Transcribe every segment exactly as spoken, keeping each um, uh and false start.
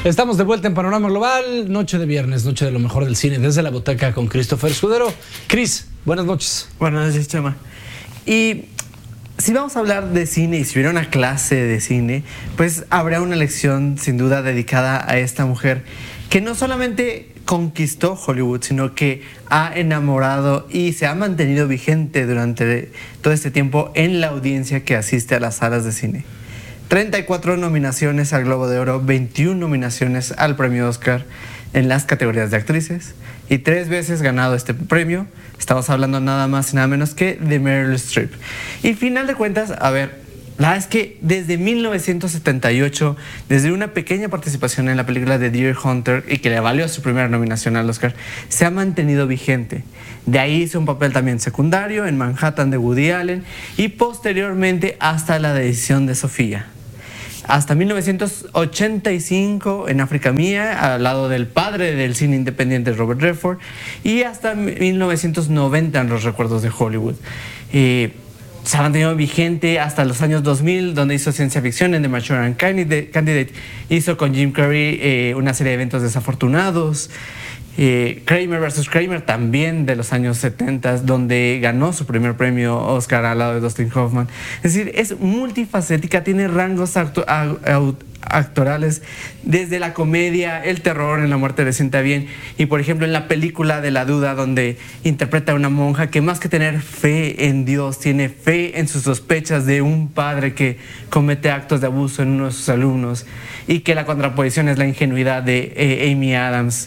Estamos de vuelta en Panorama Global, noche de viernes, noche de lo mejor del cine, desde la butaca con Christopher Escudero. Chris, buenas noches. Buenas noches, Chema. Y si vamos a hablar de cine y si hubiera una clase de cine, pues habrá una lección sin duda dedicada a esta mujer que no solamente conquistó Hollywood, sino que ha enamorado y se ha mantenido vigente durante todo este tiempo en la audiencia que asiste a las salas de cine. treinta y cuatro nominaciones al Globo de Oro, veintiuna nominaciones al Premio Oscar en las categorías de actrices y tres veces ganado este premio. Estamos hablando nada más y nada menos que de Meryl Streep. Y final de cuentas, a ver, la verdad es que desde mil novecientos setenta y ocho, desde una pequeña participación en la película de Deer Hunter y que le valió su primera nominación al Oscar, se ha mantenido vigente. De ahí hizo un papel también secundario en Manhattan de Woody Allen y posteriormente hasta La decisión de Sofía. Hasta mil novecientos ochenta y cinco en África Mía, al lado del padre del cine independiente Robert Redford, y hasta mil novecientos noventa en Los recuerdos de Hollywood. Eh, se ha mantenido vigente hasta los años dos mil, donde hizo ciencia ficción en The Manchurian Candidate, hizo con Jim Carrey eh, una serie de eventos desafortunados. Eh, Kramer versus Kramer también de los años setenta, donde ganó su primer premio Oscar al lado de Dustin Hoffman. Es decir, es multifacética, tiene rangos actu- a- actorales desde la comedia, el terror, en La muerte le sienta bien, y por ejemplo en la película de La duda, donde interpreta a una monja que más que tener fe en Dios, tiene fe en sus sospechas de un padre que comete actos de abuso en uno de sus alumnos, y que la contraposición es la ingenuidad de eh, Amy Adams.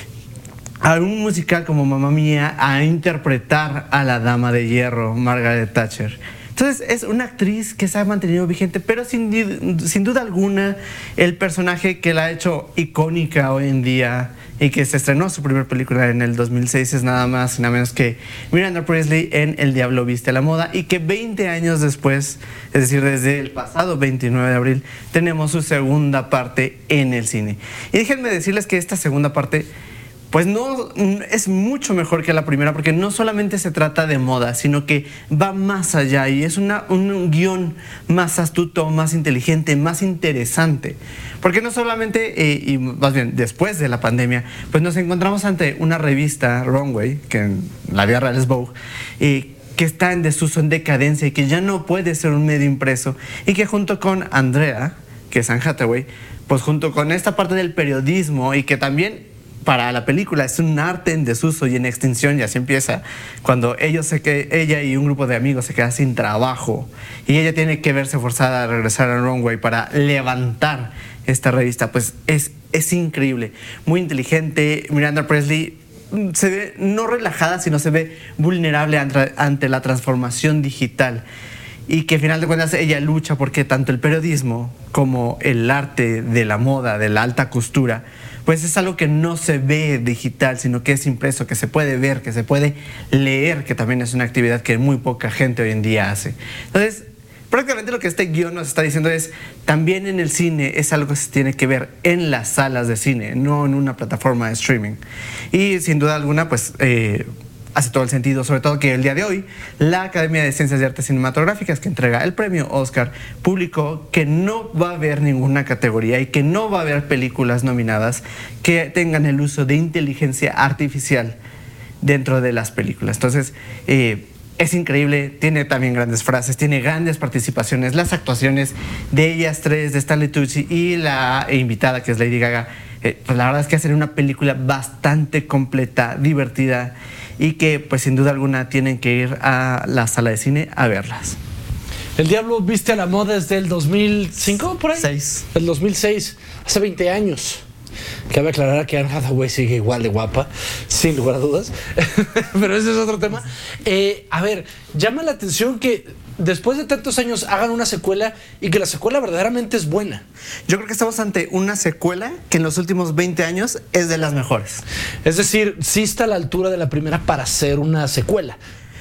A un musical como Mamma Mía, a interpretar a la dama de hierro, Margaret Thatcher. Entonces es una actriz que se ha mantenido vigente, pero sin, sin duda alguna el personaje que la ha hecho icónica hoy en día y que se estrenó su primera película en el dos mil seis es nada más y nada menos que Miranda Priestly en El diablo viste a la moda, y que veinte años después, es decir, desde el pasado veintinueve de abril, tenemos su segunda parte en el cine. Y déjenme decirles que esta segunda parte pues no es mucho mejor que la primera, porque no solamente se trata de moda, sino que va más allá y es una, un guión más astuto, más inteligente, más interesante. Porque no solamente, eh, y más bien después de la pandemia, pues nos encontramos ante una revista, Runway, que en la vida real es Vogue, eh, que está en desuso, en decadencia, y que ya no puede ser un medio impreso, y que junto con Andrea, que es Anne Hathaway, pues junto con esta parte del periodismo, y que también para la película es un arte en desuso y en extinción, y así empieza cuando ellos se que, ella y un grupo de amigos se quedan sin trabajo y ella tiene que verse forzada a regresar al Runway para levantar esta revista. Pues es, es increíble, muy inteligente. Miranda Priestly se ve no relajada, sino se ve vulnerable ante, ante la transformación digital, y que al final de cuentas ella lucha porque tanto el periodismo como el arte de la moda, de la alta costura, pues es algo que no se ve digital, sino que es impreso, que se puede ver, que se puede leer, que también es una actividad que muy poca gente hoy en día hace. Entonces, prácticamente lo que este guión nos está diciendo es, también en el cine es algo que se tiene que ver en las salas de cine, no en una plataforma de streaming. Y sin duda alguna, pues eh, hace todo el sentido, sobre todo que el día de hoy la Academia de Ciencias y Artes Cinematográficas, que entrega el premio Oscar, publicó que no va a haber ninguna categoría y que no va a haber películas nominadas que tengan el uso de inteligencia artificial dentro de las películas. Entonces, eh, es increíble, tiene también grandes frases, tiene grandes participaciones, las actuaciones de ellas tres, de Stanley Tucci y la invitada, que es Lady Gaga, eh, pues la verdad es que hacen una película bastante completa, divertida, y que pues sin duda alguna tienen que ir a la sala de cine a verlas. El diablo viste a la moda desde el dos mil cinco, por ahí. Seis. El dos mil seis, hace veinte años. Cabe aclarar que Anne Hathaway sigue igual de guapa, sin lugar a dudas, pero ese es otro tema. Eh, a ver, llama la atención que después de tantos años hagan una secuela y que la secuela verdaderamente es buena. Yo creo que estamos ante una secuela que en los últimos veinte años es de las mejores. Es decir, sí está a la altura de la primera para ser una secuela.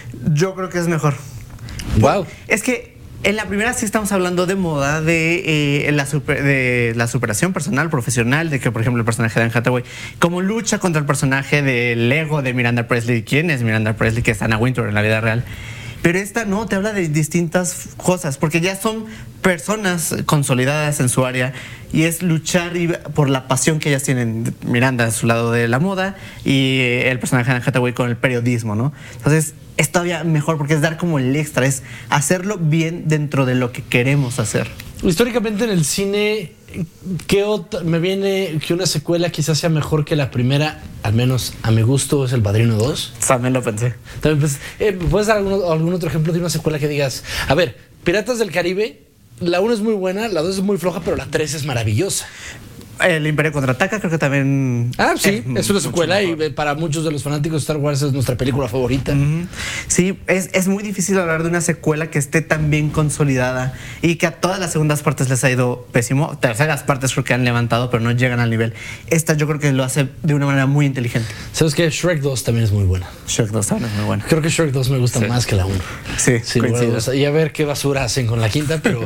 Yo creo que es mejor. Wow. Es que en la primera sí estamos hablando de moda, de, eh, la super, de la superación personal, profesional, de que, por ejemplo, el personaje de Anne Hathaway, como lucha contra el personaje del ego de Miranda Priestly. ¿Quién es Miranda Priestly? Que es Anna Wintour en la vida real. Pero esta no, te habla de distintas cosas, porque ya son personas consolidadas en su área y es luchar y, por la pasión que ellas tienen. Miranda a su lado de la moda y el personaje de Anne Hathaway con el periodismo, ¿no? Entonces es todavía mejor porque es dar como el extra, es hacerlo bien dentro de lo que queremos hacer. Históricamente en el cine, ¿qué otra, me viene que una secuela quizás sea mejor que la primera? Al menos a mi gusto es El Padrino dos. También lo pensé. También, pues, eh, ¿puedes dar algún, algún otro ejemplo de una secuela que digas, a ver, Piratas del Caribe, la uno es muy buena, la dos es muy floja, pero la tres es maravillosa? El Imperio Contraataca creo que también... Ah, sí, es, es una secuela y para muchos de los fanáticos de Star Wars es nuestra película favorita. Uh-huh. Sí, es, es muy difícil hablar de una secuela que esté tan bien consolidada y que a todas las segundas partes les ha ido pésimo. Terceras partes creo que han levantado, pero no llegan al nivel. Esta yo creo que lo hace de una manera muy inteligente. ¿Sabes qué? Shrek dos también es muy buena. Shrek dos también es muy buena. Creo que Shrek dos me gusta sí. más que la uno. Sí, sí bueno, o sea, y a ver qué basura hacen con la quinta, pero...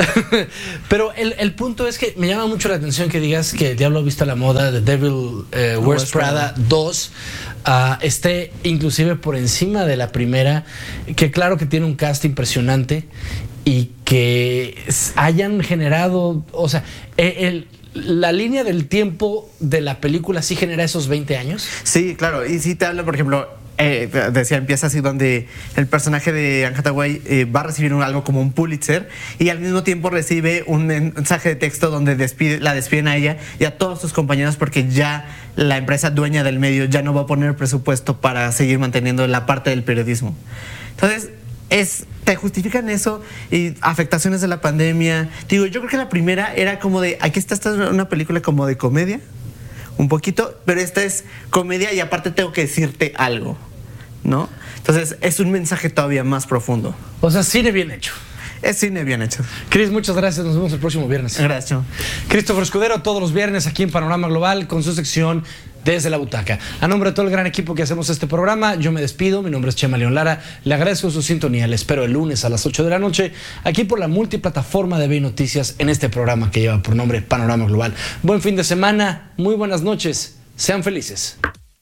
pero el, el punto es que me llama mucho la atención que digas que el diablo ha visto la moda de Devil eh, Wears Prada dos uh, esté inclusive por encima de la primera, que claro que tiene un cast impresionante y que hayan generado, o sea, el, la línea del tiempo de la película sí genera esos veinte años. Sí, claro, y sí te habla, por ejemplo, Eh, decía, empieza así donde el personaje de Anne Hathaway eh, va a recibir un, algo como un Pulitzer y al mismo tiempo recibe un mensaje de texto donde despide, la despiden a ella y a todos sus compañeros porque ya la empresa dueña del medio ya no va a poner presupuesto para seguir manteniendo la parte del periodismo. Entonces es, te justifican eso y afectaciones de la pandemia. Digo, yo creo que la primera era como de, aquí está esta una película como de comedia un poquito, pero esta es comedia y aparte tengo que decirte algo, ¿no? Entonces es un mensaje todavía más profundo. O sea, cine bien hecho. Es cine bien hecho. Chris, muchas gracias. Nos vemos el próximo viernes. Gracias. Christopher Escudero todos los viernes aquí en Panorama Global con su sección Desde la Butaca. A nombre de todo el gran equipo que hacemos este programa, yo me despido. Mi nombre es Chema León Lara. Le agradezco su sintonía. Le espero el lunes a las ocho de la noche aquí por la multiplataforma de B I Noticias en este programa que lleva por nombre Panorama Global. Buen fin de semana. Muy buenas noches. Sean felices.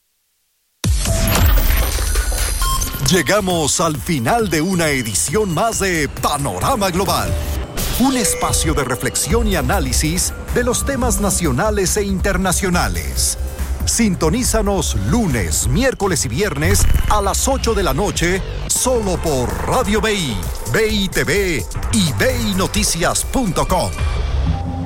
Llegamos al final de una edición más de Panorama Global, un espacio de reflexión y análisis de los temas nacionales e internacionales. Sintonízanos lunes, miércoles y viernes a las ocho de la noche, solo por Radio B I, B I T V y B I Noticias punto com.